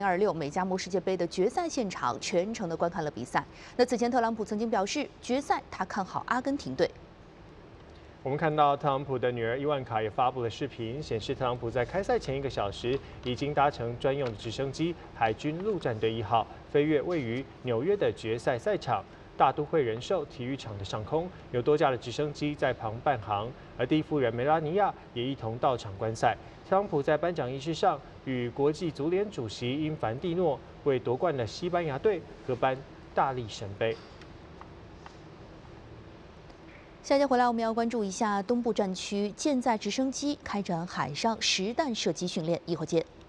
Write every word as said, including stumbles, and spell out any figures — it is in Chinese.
二六美加墨世界杯的决赛现场，全程的观看了比赛。那此前特朗普曾经表示，决赛他看好阿根廷队。 我们看到特朗普的女儿伊万卡也发布了视频，显示特朗普在开赛前一个小时已经搭乘专用的直升机“海军陆战队一号”飞越位于纽约的决赛赛场。 大都会人寿体育场的上空有多架的直升机在旁伴航，而第一夫人梅拉尼亚也一同到场观赛。特朗普在颁奖仪式上与国际足联主席因凡蒂诺为夺冠的西班牙队合颁大力神杯。 下节回来，我们要关注一下东部战区舰载直升机开展海上实弹射击训练，一会儿见。